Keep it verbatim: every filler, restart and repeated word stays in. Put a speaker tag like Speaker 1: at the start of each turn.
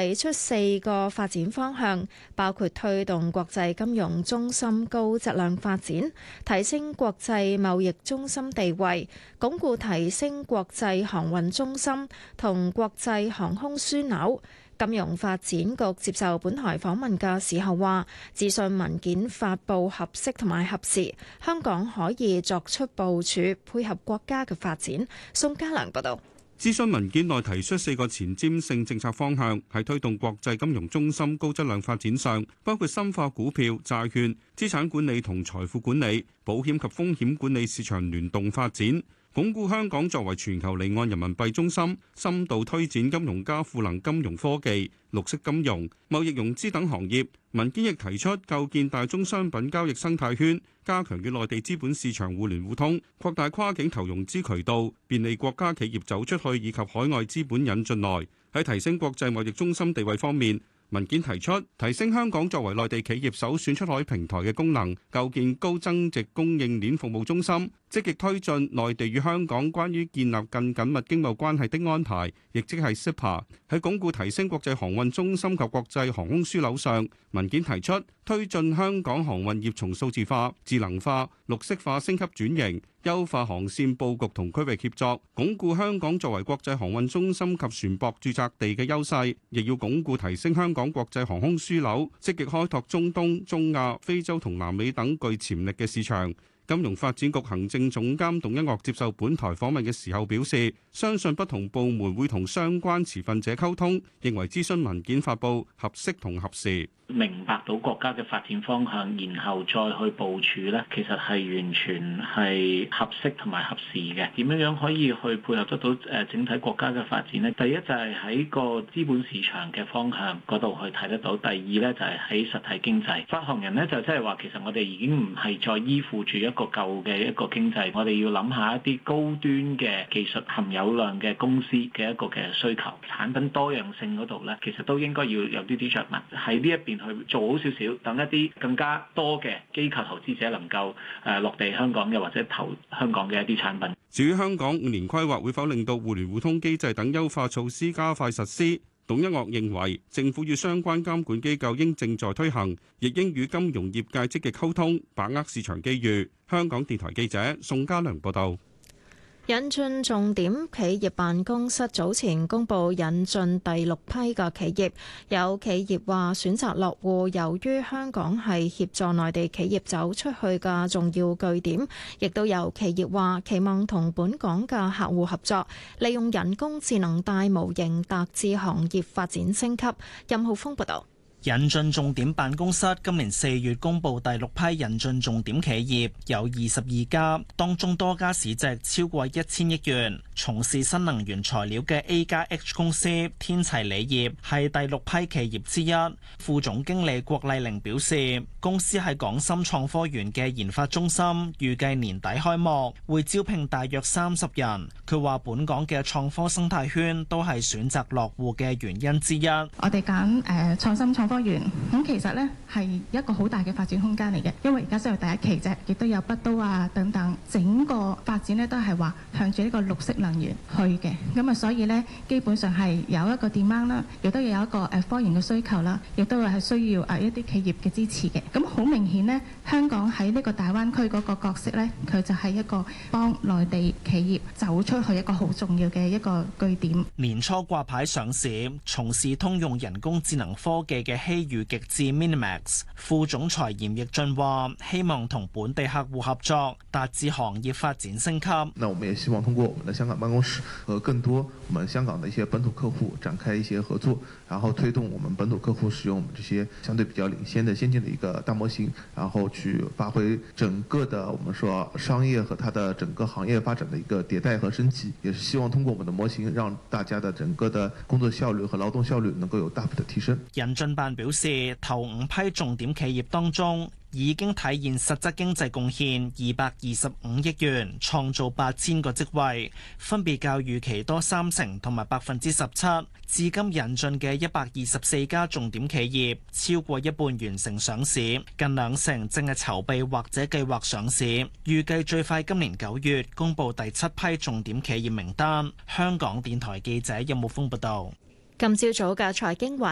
Speaker 1: 提出四個發展方向，包括推動國際金融中心高質量發展，提升國際貿易中心地位，鞏固提升國際航運中心同國際航空樞紐。金融發展局接受本台訪問嘅時候話，諮詢文件發布合適同埋合時，香港可以作出部署，配合國家嘅發展。宋家良報道。
Speaker 2: 諮詢文件內提出四個前瞻性政策方向，喺推動國際金融中心高質量發展上，包括深化股票、債券、資產管理同財富管理、保險及風險管理市場聯動發展，鞏固香港作為全球離岸人民幣中心，深度推展金融加賦能金融科技、綠色金融、貿易融資等行業。文件亦提出構建大宗商品交易生態圈，加強與內地資本市場互聯互通，擴大跨境投融資渠道，便利國家企業走出去以及海外資本引進來。喺提升國際貿易中心地位方面，文件提出提升香港作為內地企業首選出海平台嘅功能，構建高增值供應鏈服務中心，積極推進內地與香港關於建立更緊密經貿關係的安排，亦即係 C E P A。 喺鞏固提升國際航運中心及國際航空樞紐上，文件提出推進香港航運業從數字化、智能化、綠色化升級轉型，優化航線佈局同區域協作，鞏固香港作為國際航運中心及船舶註冊地嘅優勢，亦要鞏固提升香港國際航空樞紐，積極開拓中東、中亞、非洲同南美等具潛力嘅市場。金融發展局行政總監董一嶽接受本台訪問嘅時候表示，相信不同部門會同相關持份者溝通，認為諮詢文件發布合適同合時。
Speaker 3: 明白到國家嘅發展方向，然後再去部署咧，其實係完全係合適同埋合時嘅。點樣樣可以去配合得到誒整體國家嘅發展呢？第一就係喺個資本市場嘅方向嗰度去睇得到，第二咧就係喺實體經濟。發行人咧就即係話，其實我哋已經唔係再依附住一個舊嘅一個經濟，我哋要諗下一啲高端嘅技術含有量嘅公司嘅一個嘅需求，產品多樣性嗰度咧，其實都應該要有啲啲着墨喺呢一邊。去做好少少，等一啲更加多嘅機構投資者能夠誒落地香港嘅或者投香港嘅一啲產品。
Speaker 2: 至於香港五年規劃會否令到互聯互通機制等優化措施加快實施，董一嶽認為政府與相關監管機構應正在推行，亦應與金融業界積極溝通，把握市場機遇。香港電台記者宋家良報道。
Speaker 1: 引進重點企業辦公室早前公布引進第六批嘅企業，有企業話選擇落戶，由於香港係協助內地企業走出去嘅重要據點，亦都有企業話期望同本港嘅客戶合作，利用人工智能大模型達至行業發展升級。任浩峰報道。
Speaker 4: 引進重點辦公室今年四月公布第六批引進重點企業，有二十二家，當中多家市值超過一千億元。從事新能源材料嘅 A 加 H 公司天齊鋰業係第六批企業之一。副總經理郭麗玲表示，公司喺港深創科園嘅研發中心預計年底開幕，會招聘大約三十人。佢話本港嘅創科生態圈都係選擇落戶嘅原因之一。
Speaker 5: 我哋揀誒創新創科園，咁其實呢係一個好大嘅發展空間嚟嘅，因為而家先係第一期啫，亦都有北都啊等等，整個發展呢都係話向住呢個綠色能源去嘅，咁啊所以呢基本上係有一個 demand 啦，亦都有一個誒科研嘅需求啦，亦都係需要誒一啲企業嘅支持嘅。咁好明顯呢，香港喺呢個大灣區嗰個角色呢，佢就係一個幫內地企業走出去一個好重要嘅一個據點。
Speaker 4: 年初掛牌上市，從事通用人工智能科技嘅希裕極致 Minimax 副總裁嚴奕俊話：希望同本地客戶合作，達至行業發展升級。
Speaker 6: 那我們也希望通過我們的香港辦公室和更多我們香港的一些本土客戶展開一些合作，然後推動我們本土客戶使用我們這些相對比較領先的先進的一個大模型，然後去發揮整個的我們說商業和它的整個行業發展的一個迭代和升級，也是希望通過我們的模型，讓大家的整個的工作效率和勞動效率能夠有大幅的提升。
Speaker 4: 引進辦表示，頭五批重點企業當中，已經體現實質經濟貢獻二百二十五億元，創造八千個職位，分別較預期多三成同埋百分之十七。至今引進嘅一百二十四家重點企業，超過一半完成上市，近兩成正係籌備或者計劃上市。預計最快今年九月公布第七批重點企業名單。香港電台記者任慕峰報道。
Speaker 1: 今朝早嘅財經話